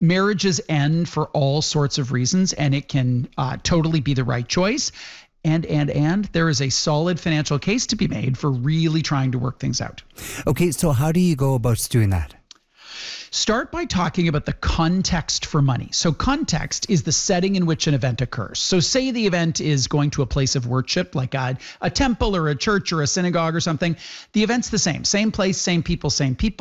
Marriages end for all sorts of reasons, and it can totally be the right choice. And there is a solid financial case to be made for really trying to work things out. Okay, so how do you go about doing that? Start by talking about the context for money. So context is the setting in which an event occurs. So say the event is going to a place of worship, like a temple or a church or a synagogue or something. The event's the same place, same people,